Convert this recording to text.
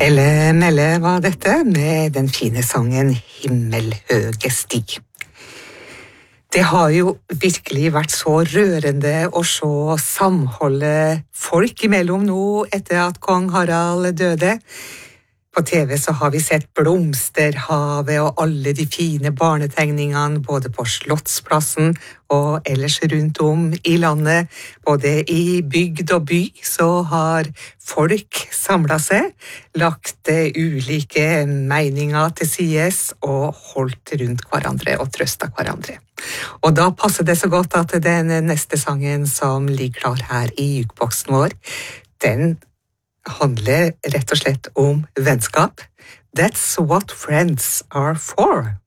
Elle Melle var dette, med den fine sangen Himmelhøge stig. Det har jo virkelig vært så rørende å se samholdet folk imellom nå etter at kong Harald døde. På TV så har vi sett blomsterhavet og alle de fine barnetegningene både på Slottsplassen og ellers rundt om i landet. Både i bygd og by så har folk samlet seg, lagt ulike meninger til sides og holdt rundt hverandre og trøstet hverandre. Og da passer det så godt at den neste sangen som ligger klar her i jukeboksen vår, den handler rett og slett om vennskap. That's what friends are for.